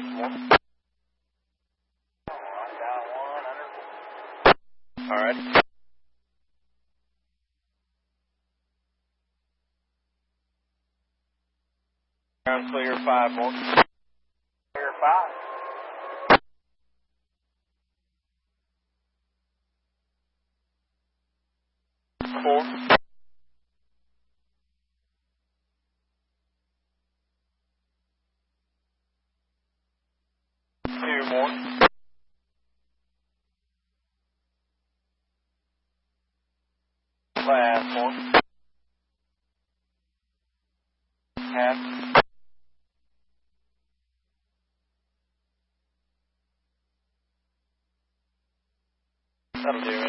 more. All right. Ground clear, 5 more. Clear 5. 4. 2 more. Last one. Half. That'll do.